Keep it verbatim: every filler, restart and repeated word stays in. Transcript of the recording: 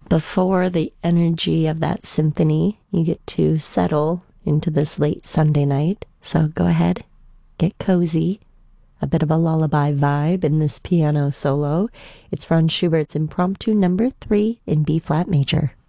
before the energy of that symphony, you get to settle into this late Sunday night. So go ahead, get cozy. A bit of a lullaby vibe in this piano solo. It's Franz Schubert's Impromptu number three in B flat major.